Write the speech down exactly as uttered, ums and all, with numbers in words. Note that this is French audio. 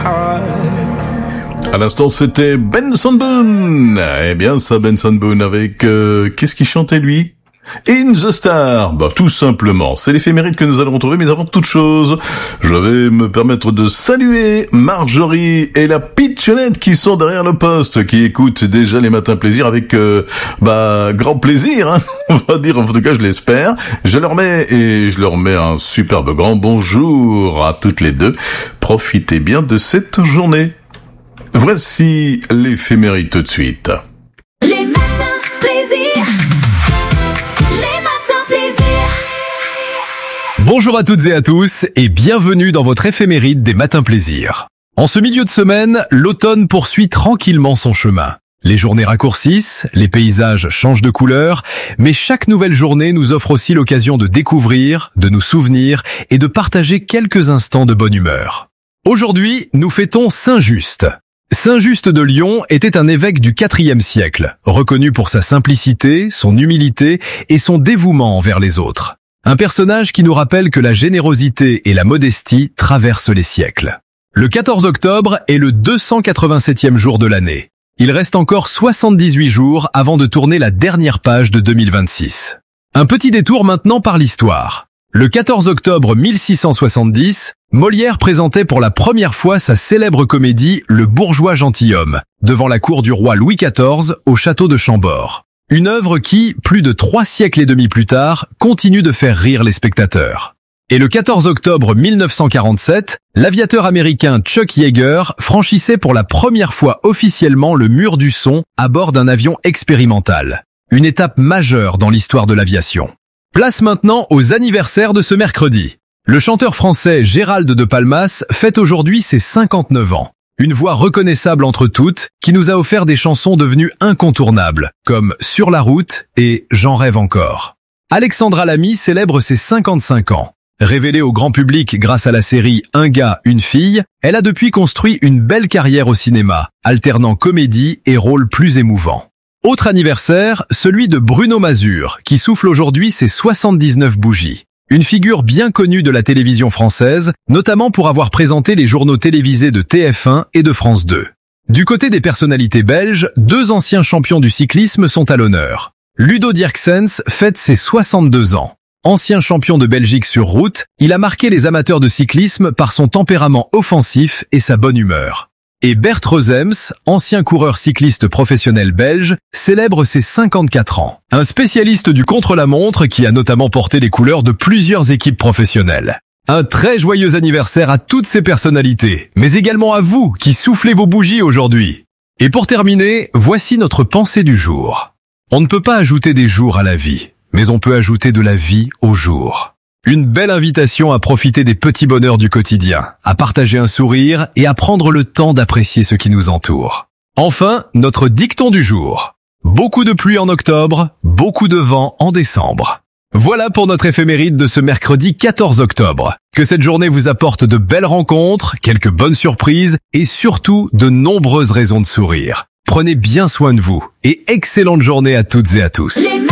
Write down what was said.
À l'instant, c'était Benson Boone. Eh bien, ça, Benson Boone avec... Euh, qu'est-ce qu'il chantait, lui? In the Star. Bah, tout simplement. C'est l'éphéméride que nous allons retrouver, mais avant toute chose, je vais me permettre de saluer Marjorie et la pitchounette qui sont derrière le poste, qui écoutent déjà les matins plaisir avec, euh, bah, grand plaisir, hein, on va dire, en tout cas, je l'espère. Je leur mets, et je leur mets un superbe grand bonjour à toutes les deux. Profitez bien de cette journée. Voici l'éphéméride tout de suite. Les matins plaisir. Les matins plaisir. Bonjour à toutes et à tous et bienvenue dans votre éphéméride des matins plaisir. En ce milieu de semaine, l'automne poursuit tranquillement son chemin. Les journées raccourcissent, les paysages changent de couleur, mais chaque nouvelle journée nous offre aussi l'occasion de découvrir, de nous souvenir et de partager quelques instants de bonne humeur. Aujourd'hui, nous fêtons Saint-Just. Saint-Just de Lyon était un évêque du quatrième siècle, reconnu pour sa simplicité, son humilité et son dévouement envers les autres. Un personnage qui nous rappelle que la générosité et la modestie traversent les siècles. Le quatorze octobre est le deux cent quatre-vingt-septième jour de l'année. Il reste encore soixante-dix-huit jours avant de tourner la dernière page de deux mille vingt-six. Un petit détour maintenant par l'histoire. Le quatorze octobre mille six cent soixante-dix, Molière présentait pour la première fois sa célèbre comédie Le bourgeois gentilhomme, devant la cour du roi Louis quatorze au château de Chambord. Une œuvre qui, plus de trois siècles et demi plus tard, continue de faire rire les spectateurs. Et le quatorze octobre mille neuf cent quarante-sept, l'aviateur américain Chuck Yeager franchissait pour la première fois officiellement le mur du son à bord d'un avion expérimental. Une étape majeure dans l'histoire de l'aviation. Place maintenant aux anniversaires de ce mercredi. Le chanteur français Gérald de Palmas fête aujourd'hui ses cinquante-neuf ans. Une voix reconnaissable entre toutes qui nous a offert des chansons devenues incontournables, comme Sur la route et J'en rêve encore. Alexandra Lamy célèbre ses cinquante-cinq ans. Révélée au grand public grâce à la série Un gars, une fille, elle a depuis construit une belle carrière au cinéma, alternant comédie et rôles plus émouvants. Autre anniversaire, celui de Bruno Mazur, qui souffle aujourd'hui ses soixante-dix-neuf bougies. Une figure bien connue de la télévision française, notamment pour avoir présenté les journaux télévisés de T F un et de France deux. Du côté des personnalités belges, deux anciens champions du cyclisme sont à l'honneur. Ludo Dirksens fête ses soixante-deux ans. Ancien champion de Belgique sur route, il a marqué les amateurs de cyclisme par son tempérament offensif et sa bonne humeur. Et Bert Rosems, ancien coureur cycliste professionnel belge, célèbre ses cinquante-quatre ans. Un spécialiste du contre-la-montre qui a notamment porté les couleurs de plusieurs équipes professionnelles. Un très joyeux anniversaire à toutes ces personnalités, mais également à vous qui soufflez vos bougies aujourd'hui. Et pour terminer, voici notre pensée du jour. On ne peut pas ajouter des jours à la vie, mais on peut ajouter de la vie au jour. Une belle invitation à profiter des petits bonheurs du quotidien, à partager un sourire et à prendre le temps d'apprécier ce qui nous entoure. Enfin, notre dicton du jour. Beaucoup de pluie en octobre, beaucoup de vent en décembre. Voilà pour notre éphéméride de ce mercredi quatorze octobre. Que cette journée vous apporte de belles rencontres, quelques bonnes surprises et surtout de nombreuses raisons de sourire. Prenez bien soin de vous et excellente journée à toutes et à tous.